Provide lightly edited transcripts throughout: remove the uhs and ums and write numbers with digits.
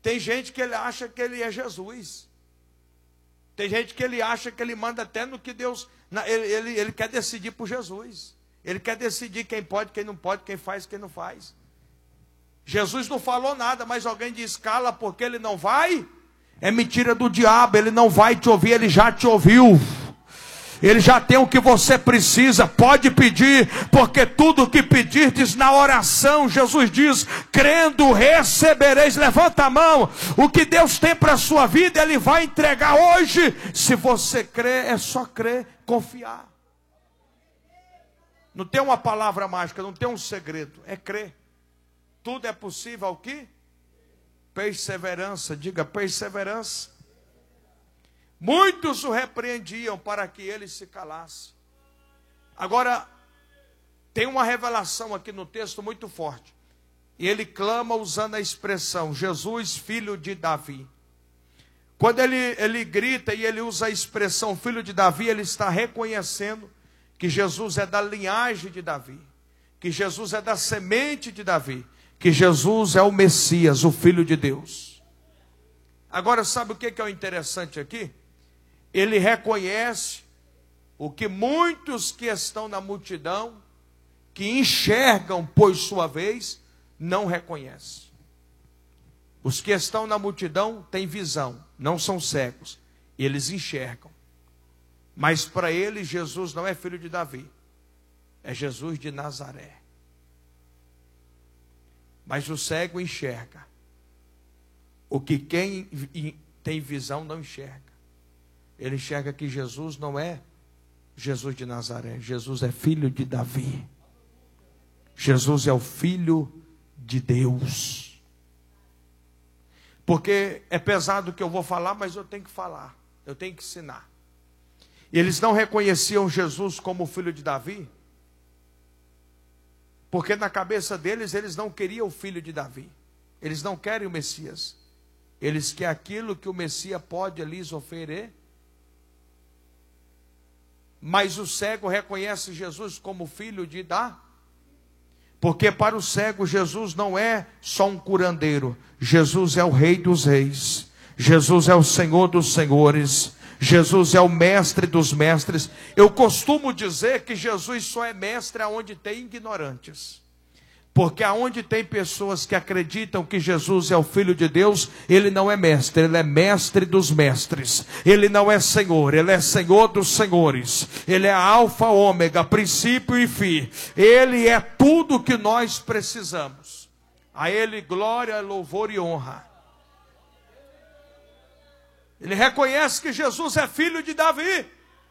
Tem gente que ele acha que ele é Jesus. Tem gente que ele acha que ele manda até no que Deus... Ele quer decidir por Jesus. Ele quer decidir quem pode, quem não pode, quem faz, quem não faz. Jesus não falou nada, mas alguém diz, cala porque ele não vai. É mentira do diabo, ele não vai te ouvir, ele já te ouviu. Ele já tem o que você precisa, pode pedir, porque tudo o que pedirdes na oração, Jesus diz, crendo recebereis. Levanta a mão, o que Deus tem para a sua vida, Ele vai entregar hoje. Se você crer, é só crer, confiar. Não tem uma palavra mágica, não tem um segredo, é crer. Tudo é possível ao quê? Perseverança, diga perseverança. Muitos o repreendiam para que ele se calasse. Agora, tem uma revelação aqui no texto muito forte. E ele clama usando a expressão, Jesus, filho de Davi. Quando ele grita e ele usa a expressão filho de Davi, ele está reconhecendo que Jesus é da linhagem de Davi. Que Jesus é da semente de Davi. Que Jesus é o Messias, o Filho de Deus. Agora, sabe o que é o interessante aqui? Ele reconhece o que muitos que estão na multidão, que enxergam por sua vez, não reconhecem. Os que estão na multidão têm visão, não são cegos, eles enxergam. Mas para eles Jesus não é filho de Davi, é Jesus de Nazaré. Mas o cego enxerga o que quem tem visão não enxerga. Ele enxerga que Jesus não é Jesus de Nazaré, Jesus é filho de Davi. Jesus é o Filho de Deus. Porque é pesado o que eu vou falar, mas eu tenho que falar, eu tenho que ensinar. E eles não reconheciam Jesus como filho de Davi, porque na cabeça deles, eles não queriam o filho de Davi. Eles não querem o Messias. Eles querem aquilo que o Messias pode lhes oferecer. Mas o cego reconhece Jesus como filho de Davi. Porque para o cego, Jesus não é só um curandeiro. Jesus é o Rei dos Reis. Jesus é o Senhor dos Senhores. Jesus é o mestre dos mestres. Eu costumo dizer que Jesus só é mestre aonde tem ignorantes. Porque aonde tem pessoas que acreditam que Jesus é o Filho de Deus, ele não é mestre, ele é mestre dos mestres. Ele não é Senhor, ele é Senhor dos senhores. Ele é alfa, ômega, princípio e fim. Ele é tudo o que nós precisamos. A ele glória, louvor e honra. Ele reconhece que Jesus é filho de Davi.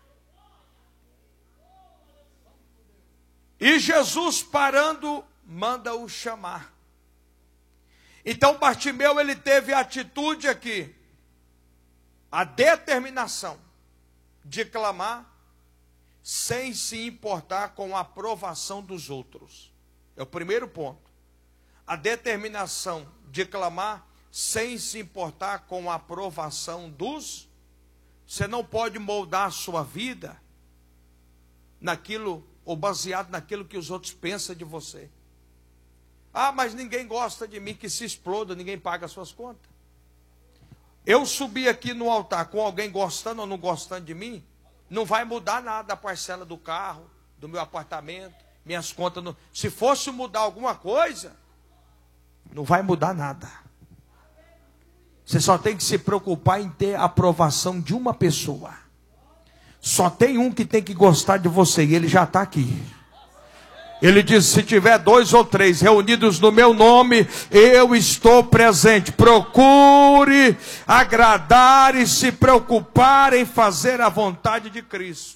E Jesus parando, manda-o chamar. Então Bartimeu, ele teve a atitude aqui, a determinação de clamar, sem se importar com a aprovação dos outros. É o primeiro ponto. A determinação de clamar, sem se importar com a aprovação dos... Você não pode moldar a sua vida naquilo, ou baseado naquilo que os outros pensam de você. Ah, mas ninguém gosta de mim, que se exploda, ninguém paga as suas contas. Eu subir aqui no altar com alguém gostando ou não gostando de mim, não vai mudar nada a parcela do carro, do meu apartamento, minhas contas. Não... Se fosse mudar alguma coisa, não vai mudar nada. Você só tem que se preocupar em ter a aprovação de uma pessoa. Só tem um que tem que gostar de você, e ele já está aqui. Ele diz, se tiver 2 ou 3 reunidos no meu nome, eu estou presente. Procure agradar e se preocupar em fazer a vontade de Cristo.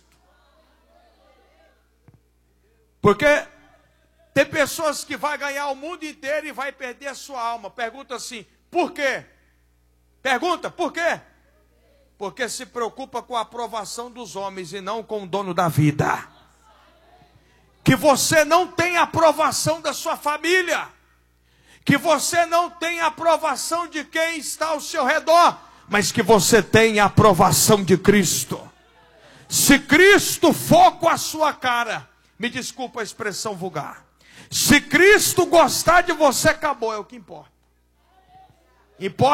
Porque tem pessoas que vão ganhar o mundo inteiro e vai perder a sua alma. Pergunta assim, por quê? Pergunta, por quê? Porque se preocupa com a aprovação dos homens e não com o dono da vida. Que você não tem aprovação da sua família. Que você não tem aprovação de quem está ao seu redor. Mas que você tem a aprovação de Cristo. Se Cristo for com a sua cara, me desculpa a expressão vulgar. Se Cristo gostar de você, acabou, é o que importa. Importa